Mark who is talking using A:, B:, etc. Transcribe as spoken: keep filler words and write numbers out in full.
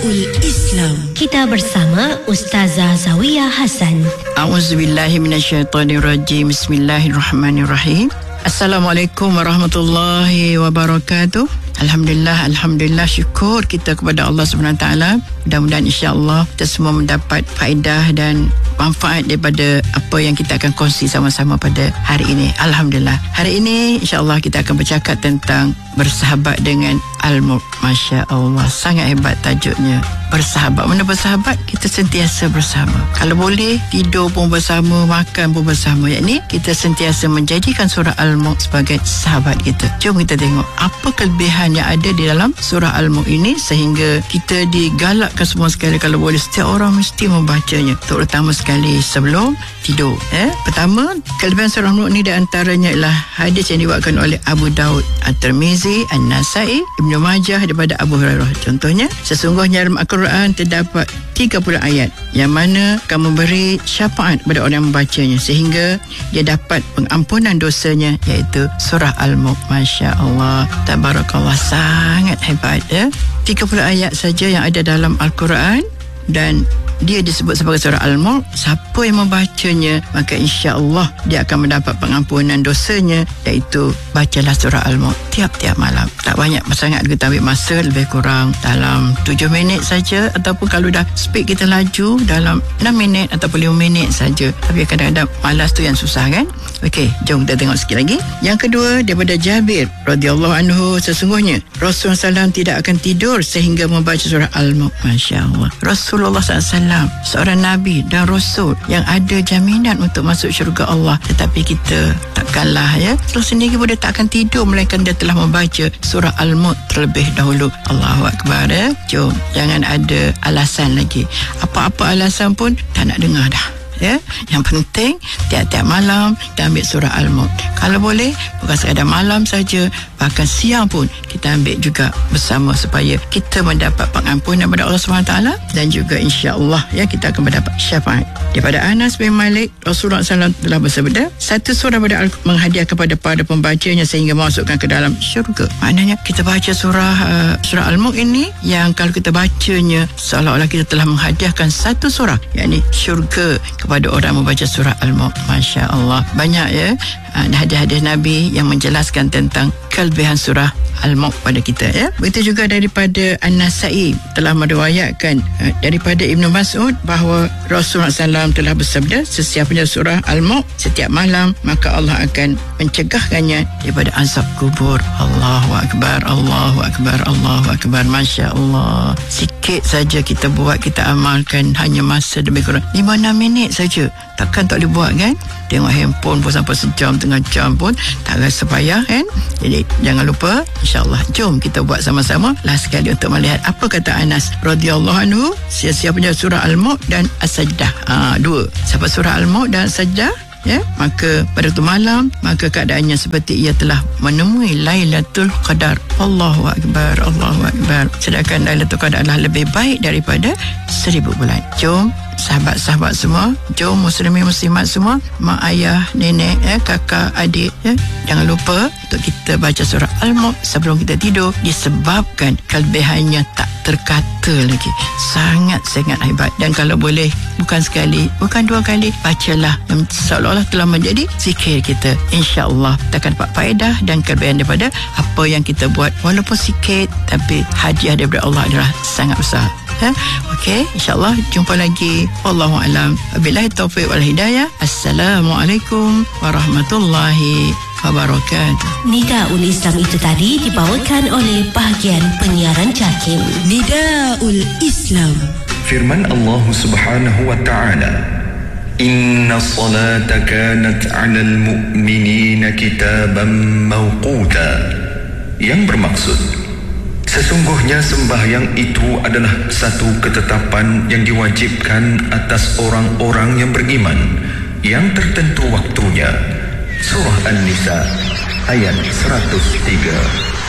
A: Nidaul Islam.
B: Kita bersama Ustazah Zawiyah Hasan.
C: A'udzubillahi minasyaitonirrajim. Bismillahirrahmanirrahim. Assalamualaikum warahmatullahi wabarakatuh. Alhamdulillah, Alhamdulillah, syukur kita kepada Allah subhanahu wa taala. Mudah-mudahan insya-Allah kita semua mendapat faedah dan manfaat daripada apa yang kita akan kongsi sama-sama pada hari ini. Alhamdulillah. Hari ini insya-Allah kita akan bercakap tentang bersahabat dengan Al-Mulk. Masya Allah, sangat hebat tajuknya. Bersahabat. Mana bersahabat, kita sentiasa bersama. Kalau boleh, tidur pun bersama, makan pun bersama. Yakni kita sentiasa menjadikan surah Al-Mulk sebagai sahabat kita. Jom kita tengok apa kelebihan yang ada di dalam surah Al-Mulk ini sehingga kita digalakkan semua sekali kalau boleh setiap orang mesti membacanya, terutama sekali sebelum tidur. Eh? Pertama, kelebihan surah Al-Mulk ini di antaranya ialah hadis yang diwakilkan oleh Abu Daud, At-Tirmizi, An-Nasai, Ibnu Majah daripada Abu Hurairah. Contohnya, sesungguhnya dalam Al-Quran terdapat tiga puluh ayat yang mana akan memberi syafaat kepada orang yang membacanya sehingga dia dapat pengampunan dosanya, iaitu surah Al-Mulk. Masya Allah, tabarakallah, sangat hebat ya. tiga puluh ayat saja yang ada dalam Al-Quran dan dia disebut sebagai surah Al-Mulk. Siapa yang membacanya maka insya-Allah dia akan mendapat pengampunan dosanya, iaitu bacalah surah Al-Mulk tiap-tiap malam. Tak banyak sangat, kita ambil masa lebih kurang dalam tujuh minit saja, ataupun kalau dah speed kita laju dalam enam minit ataupun lima minit saja. Tapi kadang-kadang malas tu yang susah kan. Okey, jom kita tengok sikit lagi. Yang kedua, daripada Jabir radhiyallahu anhu, sesungguhnya Rasulullah sallallahu alaihi wasallam tidak akan tidur sehingga membaca surah Al-Mulk. Masya Allah, Rasulullah sallallahu alaihi wasallam seorang Nabi dan Rasul yang ada jaminan untuk masuk syurga Allah, tetapi kita takkanlah ya, terus sendiri pun dia tak akan tidur melainkan dia telah membaca surah Al-Mulk terlebih dahulu. Allahu Akbar ya. Jom, jangan ada alasan lagi. Apa-apa alasan pun tak nak dengar dah ya. Yang penting tiap-tiap malam kita ambil surah Al-Mulk. Kalau boleh bukan sekadar malam saja, bahkan siang pun kita ambil juga bersama supaya kita mendapat pengampunan daripada Allah subhanahu wa taala dan juga insya-Allah ya kita akan mendapat syafaat. Daripada Anas bin Malik, Rasulullah sallallahu alaihi wasallam telah bersabda, satu surah pada Al-Quran menghadiah kepada para pembacanya sehingga memasukkan ke dalam syurga. Maknanya kita baca surah uh, surah Al-Mulk ini yang kalau kita bacanya seolah-olah kita telah menghadiahkan satu surah, yakni syurga kepada orang membaca surah Al-Mulk. Masya Allah, banyak ya uh, hadis-hadis Nabi yang menjelaskan tentang kelebihan surah Al-Mulk pada kita ya. Begitu juga daripada An-Nasai telah meriwayatkan uh, daripada Ibnu Mas'ud bahawa Rasulullah sallallahu alaihi wasallam telah bersabda, sesiapnya surah Al-Mulk setiap malam maka Allah akan mencegahkannya daripada azab kubur. Allahu Akbar, Allahu Akbar, Allahu Akbar. Masya Allah, sikit saja kita buat, kita amalkan, hanya masa lebih kurang lima enam minit saja. Takkan tak boleh buat kan? Tengok handphone pun sampai sejam, tengah jam pun tak rasa payah kan? Jadi jangan lupa, insyaAllah jom kita buat sama-sama. Last sekali untuk melihat apa kata Anas radhiyallahu anhu, siapa-siapa surah Al-Mulk dan As-Sajdah. Ah, dua. Siapa surah Al-Mulk dan As-Sajdah ya, maka pada tu malam maka keadaannya seperti ia telah menemui Lailatul Qadar. Allahu Akbar, Allahu Akbar. Sedangkan Lailatul Qadar adalah lebih baik daripada seribu bulan. Jom sahabat-sahabat semua, jom muslimin muslimat semua, mak ayah, nenek, eh, kakak, adik ya, jangan lupa untuk kita baca surah Al-Mulk sebelum kita tidur, disebabkan kelebihannya tak terkata lagi. Sangat-sangat hebat. Dan kalau boleh bukan sekali, bukan dua kali, bacalah yang seolah-olah telah menjadi zikir kita. InsyaAllah kita akan dapat faedah dan kelebihan daripada apa yang kita buat, walaupun sikit tapi hadiah daripada Allah adalah sangat besar. Ha? Okey, insyaAllah jumpa lagi. Wallahu a'lam. Wabillahi taufiq wal hidayah. Assalamualaikum warahmatullahi wabarakatuh.
B: Nidaul Islam itu tadi dibawakan oleh bahagian penyiaran JAKIM.
A: Nidaul Islam.
D: Firman Allah Subhanahu wa taala, Inna salata kanat 'alal mu'minina kitaban mawquta, yang bermaksud sesungguhnya sembahyang itu adalah satu ketetapan yang diwajibkan atas orang-orang yang beriman, yang tertentu waktunya. Surah An-Nisa ayat seratus tiga.